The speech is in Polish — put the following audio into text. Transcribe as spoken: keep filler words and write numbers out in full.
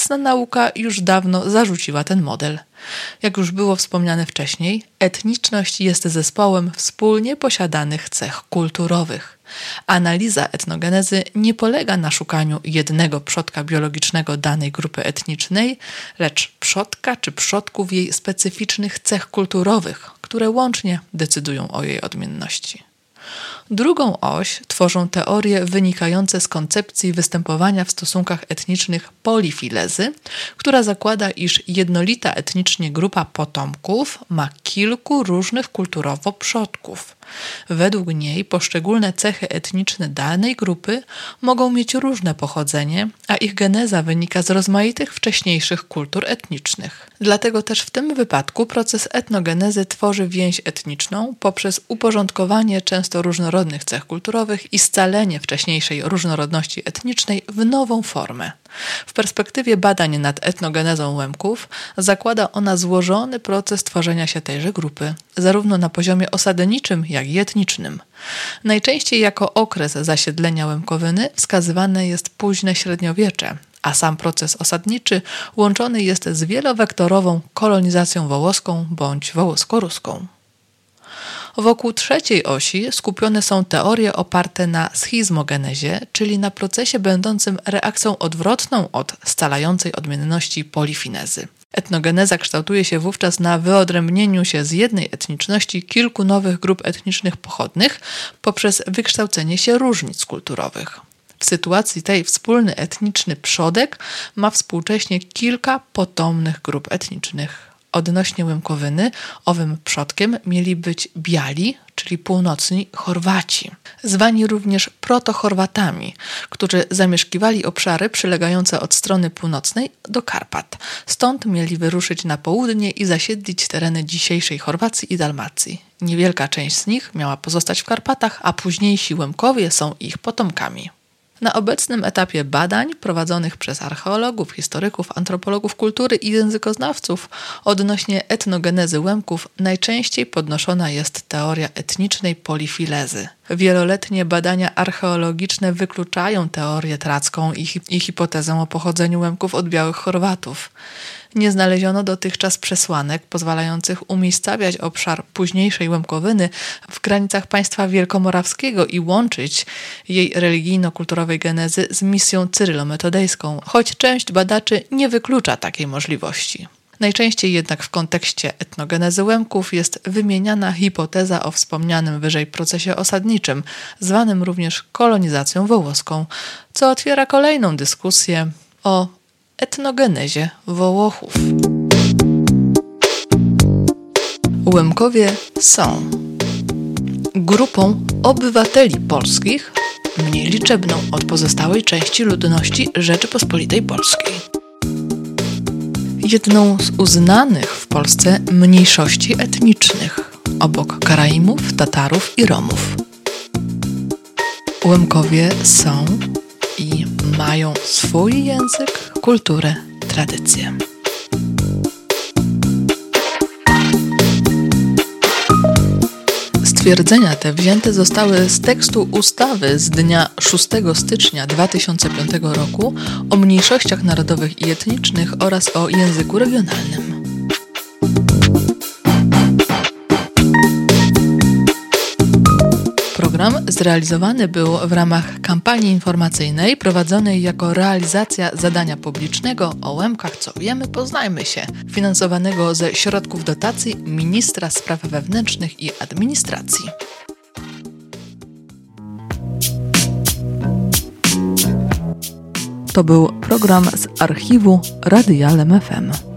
obecna nauka już dawno zarzuciła ten model. Jak już było wspomniane wcześniej, etniczność jest zespołem wspólnie posiadanych cech kulturowych. Analiza etnogenezy nie polega na szukaniu jednego przodka biologicznego danej grupy etnicznej, lecz przodka czy przodków jej specyficznych cech kulturowych, które łącznie decydują o jej odmienności. Drugą oś tworzą teorie wynikające z koncepcji występowania w stosunkach etnicznych polifilezy, która zakłada, iż jednolita etnicznie grupa potomków ma kilku różnych kulturowo przodków. Według niej poszczególne cechy etniczne danej grupy mogą mieć różne pochodzenie, a ich geneza wynika z rozmaitych wcześniejszych kultur etnicznych. Dlatego też w tym wypadku proces etnogenezy tworzy więź etniczną poprzez uporządkowanie często różnorodnych cech kulturowych i scalenie wcześniejszej różnorodności etnicznej w nową formę. W perspektywie badań nad etnogenezą Łemków zakłada ona złożony proces tworzenia się tejże grupy, zarówno na poziomie osadniczym, jak i etnicznym. Najczęściej jako okres zasiedlenia Łemkowyny wskazywane jest późne średniowiecze, a sam proces osadniczy łączony jest z wielowektorową kolonizacją wołoską bądź wołosko-ruską. Wokół trzeciej osi skupione są teorie oparte na schizmogenezie, czyli na procesie będącym reakcją odwrotną od scalającej odmienności polifinezy. Etnogeneza kształtuje się wówczas na wyodrębnieniu się z jednej etniczności kilku nowych grup etnicznych pochodnych poprzez wykształcenie się różnic kulturowych. W sytuacji tej wspólny etniczny przodek ma współcześnie kilka potomnych grup etnicznych. Odnośnie Łemkowyny owym przodkiem mieli być Biali, czyli północni Chorwaci, zwani również protochorwatami, którzy zamieszkiwali obszary przylegające od strony północnej do Karpat. Stąd mieli wyruszyć na południe i zasiedlić tereny dzisiejszej Chorwacji i Dalmacji. Niewielka część z nich miała pozostać w Karpatach, a późniejsi Łemkowie są ich potomkami. Na obecnym etapie badań prowadzonych przez archeologów, historyków, antropologów kultury i językoznawców odnośnie etnogenezy Łemków najczęściej podnoszona jest teoria etnicznej polifilezy. Wieloletnie badania archeologiczne wykluczają teorię tracką i, hi- i hipotezę o pochodzeniu Łemków od białych Chorwatów. Nie znaleziono dotychczas przesłanek pozwalających umiejscawiać obszar późniejszej Łemkowyny w granicach państwa wielkomorawskiego i łączyć jej religijno-kulturowej genezy z misją cyrylo-metodejską, choć część badaczy nie wyklucza takiej możliwości. Najczęściej jednak w kontekście etnogenezy Łemków jest wymieniana hipoteza o wspomnianym wyżej procesie osadniczym, zwanym również kolonizacją wołoską, co otwiera kolejną dyskusję o etnogenezie Wołochów. Łemkowie są grupą obywateli polskich, mniej liczebną od pozostałej części ludności Rzeczypospolitej Polskiej. Jedną z uznanych w Polsce mniejszości etnicznych, obok Karaimów, Tatarów i Romów. Łemkowie są i mają swój język, kulturę, tradycję. Stwierdzenia te wzięte zostały z tekstu ustawy z dnia szóstego stycznia dwa tysiące piątego roku o mniejszościach narodowych i etnicznych oraz o języku regionalnym. Program zrealizowany był w ramach kampanii informacyjnej prowadzonej jako realizacja zadania publicznego o Łemkach Co Wiemy, Poznajmy się, finansowanego ze środków dotacji Ministra Spraw Wewnętrznych i Administracji. To był program z archiwu Radia L M F M.